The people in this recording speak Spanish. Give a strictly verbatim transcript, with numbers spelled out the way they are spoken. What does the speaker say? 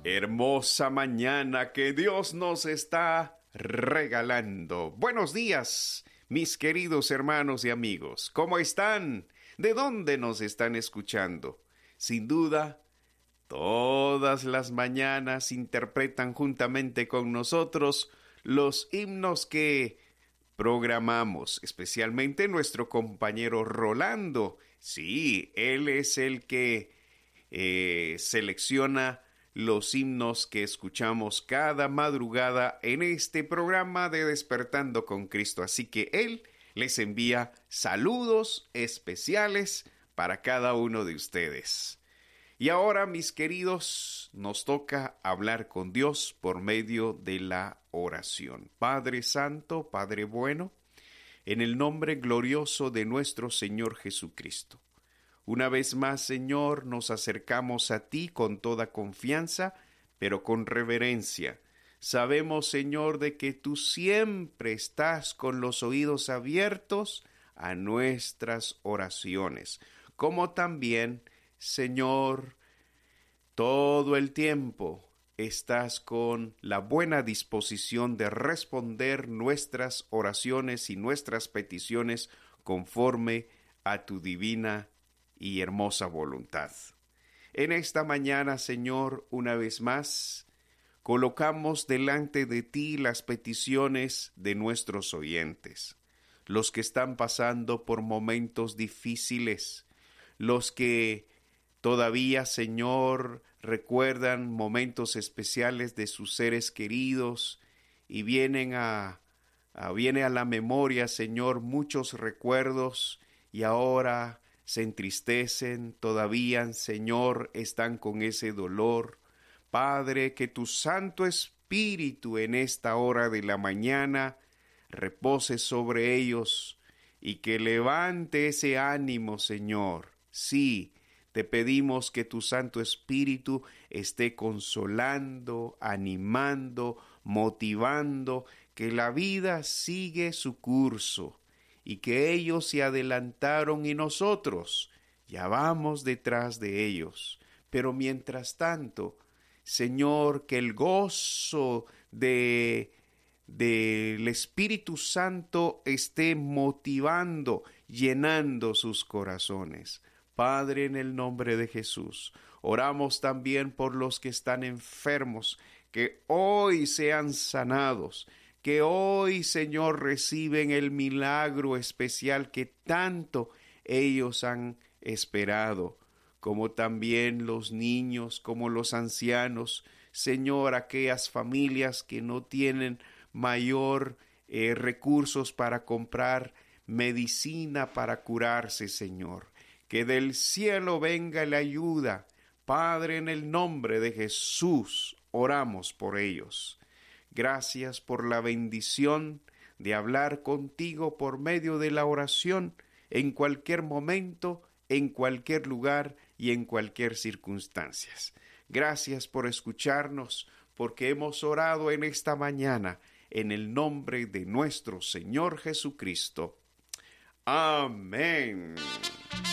Hermosa mañana que Dios nos está regalando. Buenos días, mis queridos hermanos y amigos. ¿Cómo están? ¿De dónde nos están escuchando? Sin duda, todas las mañanas interpretan juntamente con nosotros los himnos que programamos, especialmente nuestro compañero Rolando. Sí, él es el que eh, selecciona los himnos que escuchamos cada madrugada en este programa de Despertando con Cristo. Así que Él les envía saludos especiales para cada uno de ustedes. Y ahora, mis queridos, nos toca hablar con Dios por medio de la oración. Padre Santo, Padre bueno, en el nombre glorioso de nuestro Señor Jesucristo. Una vez más, Señor, nos acercamos a ti con toda confianza, pero con reverencia. Sabemos, Señor, de que tú siempre estás con los oídos abiertos a nuestras oraciones, como también, Señor, todo el tiempo estás con la buena disposición de responder nuestras oraciones y nuestras peticiones conforme a tu divina y hermosa voluntad. En esta mañana, Señor, una vez más, colocamos delante de ti las peticiones de nuestros oyentes, los que están pasando por momentos difíciles, los que todavía, Señor, recuerdan momentos especiales de sus seres queridos y vienen a, a viene a la memoria, Señor, muchos recuerdos y ahora se entristecen, todavía, Señor, están con ese dolor. Padre, que tu Santo Espíritu en esta hora de la mañana repose sobre ellos y que levante ese ánimo, Señor. Sí, te pedimos que tu Santo Espíritu esté consolando, animando, motivando, que la vida sigue su curso. Y que ellos se adelantaron y nosotros ya vamos detrás de ellos. Pero mientras tanto, Señor, que el gozo de, del Espíritu Santo esté motivando, llenando sus corazones. Padre, en el nombre de Jesús, oramos también por los que están enfermos, que hoy sean sanados, que hoy, Señor, reciben el milagro especial que tanto ellos han esperado, como también los niños, como los ancianos. Señor, aquellas familias que no tienen mayor eh, recursos para comprar medicina para curarse, Señor. Que del cielo venga la ayuda. Padre, en el nombre de Jesús, oramos por ellos. Gracias por la bendición de hablar contigo por medio de la oración en cualquier momento, en cualquier lugar y en cualquier circunstancia. Gracias por escucharnos, porque hemos orado en esta mañana en el nombre de nuestro Señor Jesucristo. Amén.